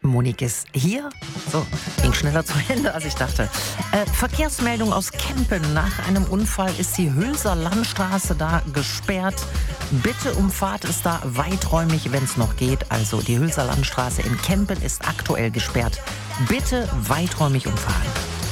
Monique ist hier. So, ging schneller zu Ende, als ich dachte. Verkehrsmeldung aus Kempen. Nach einem Unfall ist die Hülser Landstraße da gesperrt. Bitte umfahrt es da weiträumig, wenn es noch geht. Also die Hülser Landstraße in Kempen ist aktuell gesperrt. Bitte weiträumig umfahren.